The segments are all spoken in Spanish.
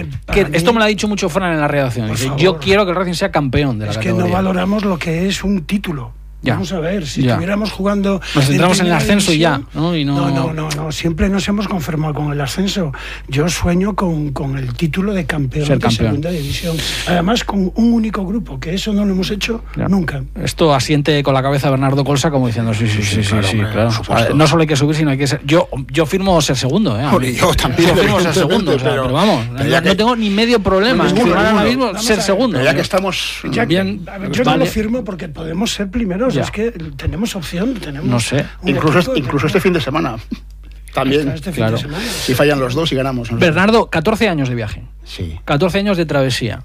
esto me lo ha dicho mucho Fran en la redacción. Dice, yo quiero que el Racing sea campeón de la categoría. Es que no valoramos lo que es un título. Ya. Vamos a ver, si estuviéramos jugando... Nos centramos en el ascenso división, y ya, ¿no? Y no, siempre nos hemos conformado con el ascenso. Yo sueño con el título de campeón de segunda división. Además, con un único grupo, que eso no lo hemos hecho nunca. Esto asiente con la cabeza Bernardo Colsa como diciendo, sí, claro. No solo hay que subir, sino hay que ser... Yo firmo ser segundo, Yo también. Yo firmo ser segundo, pero vamos, no tengo ni medio problema en firmar ahora mismo ser segundo. Pero ya que estamos... Yo no lo firmo porque podemos ser primeros. Es que tenemos opción, no sé. Incluso este fin de semana. También, claro. Si fallan los dos y ganamos. Bernardo, 14 años de viaje. Sí. 14 años de travesía.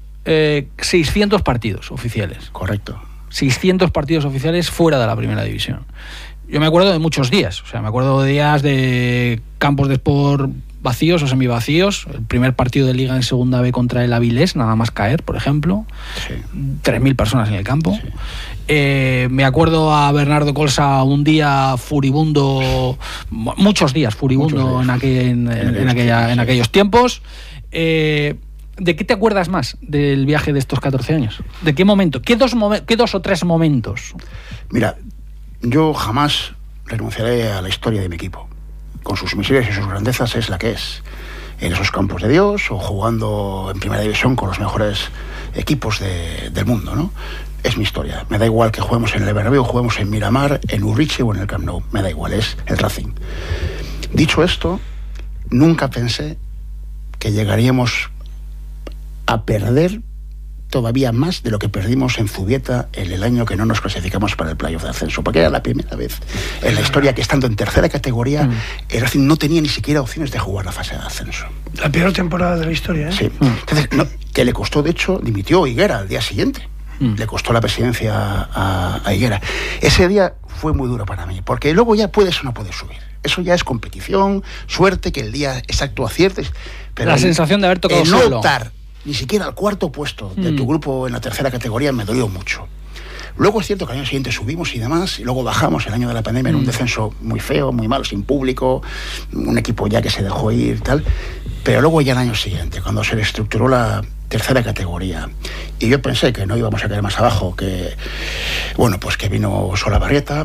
600 partidos oficiales. Correcto. 600 partidos oficiales fuera de la primera división. Yo me acuerdo de muchos días. O sea, me acuerdo de días de campos de sport vacíos o semivacíos. El primer partido de Liga en Segunda B contra el Avilés, nada más caer, por ejemplo. Sí. 3.000 personas en el campo. Sí. Me acuerdo a Bernardo Colsa un día furibundo, muchos días furibundo en aquellos tiempos. ¿De qué te acuerdas más del viaje de estos 14 años? ¿De qué momento? ¿Qué dos o tres momentos? Mira, yo jamás renunciaré a la historia de mi equipo. Con sus miserias y sus grandezas es la que es. En esos campos de Dios o jugando en primera división con los mejores equipos del mundo, ¿no? Es mi historia. Me da igual que juguemos en el Bernabéu, juguemos en Miramar, en Urriche o en el Camp Nou. Me da igual, es el Racing. Dicho esto, nunca pensé que llegaríamos a perder todavía más de lo que perdimos en Zubieta en el año que no nos clasificamos para el playoff de ascenso, porque era la primera vez en la historia que, estando en tercera categoría, el Racing no tenía ni siquiera opciones de jugar la fase de ascenso. La peor temporada de la historia, ¿eh? Sí. Entonces, que le costó, de hecho, dimitió Higuera al día siguiente. Le costó la presidencia a Higuera. Ese día fue muy duro para mí, porque luego ya puedes o no puedes subir. Eso ya es competición, suerte, que el día exacto aciertes. Pero la sensación de haber tocado no optar ni siquiera al cuarto puesto de tu grupo en la tercera categoría me dolió mucho. Luego es cierto que al año siguiente subimos y demás, y luego bajamos el año de la pandemia en un descenso muy feo, muy malo, sin público, un equipo ya que se dejó ir y tal. Pero luego ya el año siguiente, cuando se reestructuró la tercera categoría, y yo pensé que no íbamos a caer más abajo, que vino Solabarrieta,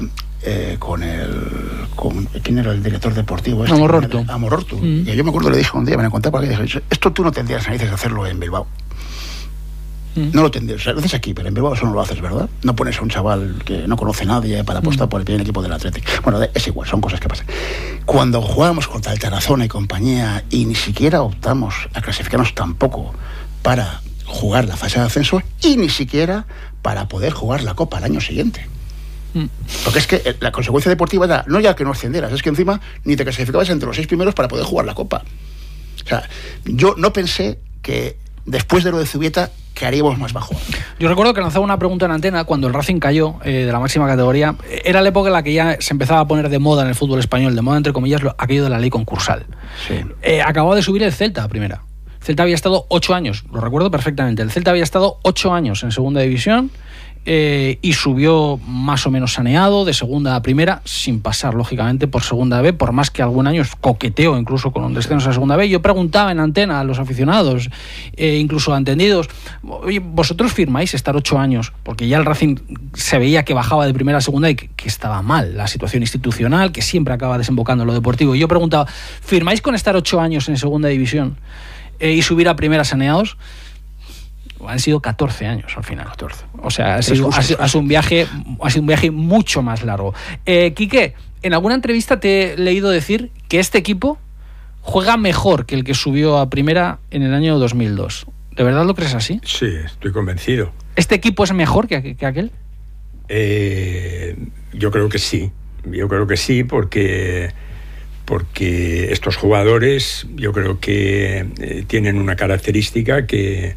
¿quién era el director deportivo? Amorortu. Y yo me acuerdo, le dije un día, me lo conté porque dije, esto tú no tendrías narices de hacerlo en Bilbao. No lo tendrías, lo haces aquí, pero en Bilbao eso no lo haces, ¿verdad? No pones a un chaval que no conoce a nadie para apostar por el primer equipo del Athletic. Bueno, es igual, son cosas que pasan. Cuando jugamos contra el Tarazona y compañía y ni siquiera optamos a clasificarnos tampoco para jugar la fase de ascenso y ni siquiera para poder jugar la Copa al año siguiente. Porque es que la consecuencia deportiva era no ya que no ascendieras, es que encima ni te clasificabas entre los 6 primeros para poder jugar la Copa. O sea, yo no pensé que después de lo de Zubieta que haríamos más bajo. Yo recuerdo que lanzaba una pregunta en antena cuando el Racing cayó de la máxima categoría. Era la época en la que ya se empezaba a poner de moda en el fútbol español, de moda entre comillas, aquello de la ley concursal. Sí. Acababa de subir el Celta a primera. El Celta había estado 8 años, lo recuerdo perfectamente. El Celta había estado 8 años en segunda división y subió más o menos saneado de segunda a primera, sin pasar lógicamente por segunda B, por más que algún año coqueteó incluso con un descenso a segunda B. Yo preguntaba en antena a los aficionados, incluso a entendidos, oye, ¿vosotros firmáis estar 8 años? Porque ya el Racing se veía que bajaba de primera a segunda y que estaba mal la situación institucional, que siempre acaba desembocando en lo deportivo. Y yo preguntaba, ¿firmáis con estar 8 años en segunda división y subir a primera saneados? Han sido 14 años al final. 14. O sea, ha sido un viaje mucho más largo. Quique, en alguna entrevista te he leído decir que este equipo juega mejor que el que subió a primera en el año 2002. ¿De verdad lo crees así? Sí, estoy convencido. ¿Este equipo es mejor que aquel? Yo creo que sí. Yo creo que sí porque estos jugadores yo creo que tienen una característica que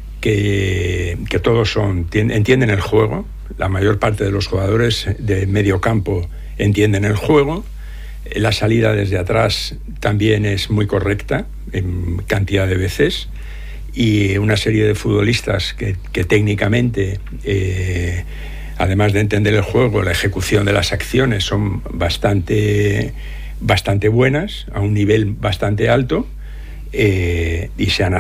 todos entienden el juego. La mayor parte de los jugadores de medio campo entienden el juego. La salida desde atrás también es muy correcta en cantidad de veces, y una serie de futbolistas que técnicamente, además de entender el juego, la ejecución de las acciones son bastante buenas, a un nivel bastante alto, y se han